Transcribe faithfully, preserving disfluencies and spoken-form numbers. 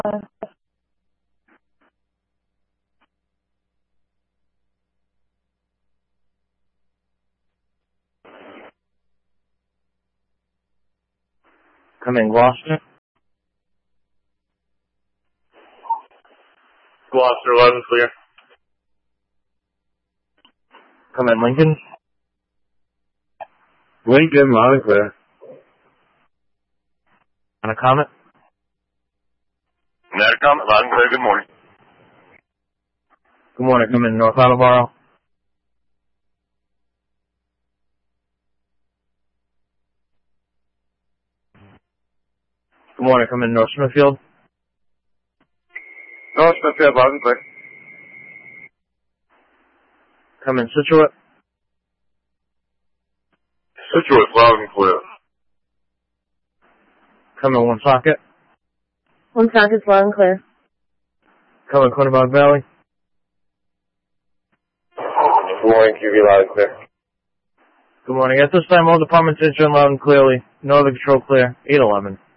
Come in, Gloucester. Gloucester, eleven, clear. Come in, Lincoln. Lincoln, loud and clear. On a comment? Another comment, loud and clear, good morning. Good morning, come in, North Attleboro. Good morning, come in, North Smithfield. North Smithfield, loud and clear. Come in, Scituate. Scituate, loud and clear. Come in, Woonsocket. Woonsocket's loud and clear. Come in, Quinebaug Valley. Good morning, Q V, loud and clear. Good morning. At this time, all departments answering loud and clearly. No other control clear. eight eleven.